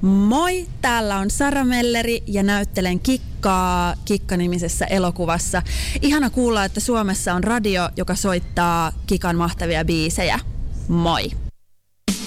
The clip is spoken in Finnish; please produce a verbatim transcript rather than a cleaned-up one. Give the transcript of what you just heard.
Moi, täällä on Sara Melleri ja näyttelen Kikkaa Kikka-nimisessä elokuvassa. Ihana kuulla, että Suomessa on radio, joka soittaa Kikan mahtavia biisejä. Moi!